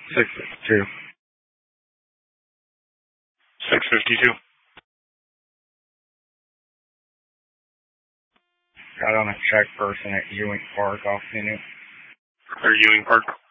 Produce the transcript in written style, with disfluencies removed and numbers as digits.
652. 652. Got on a check person at Ewing Park off Phoenix. Or Ewing Park.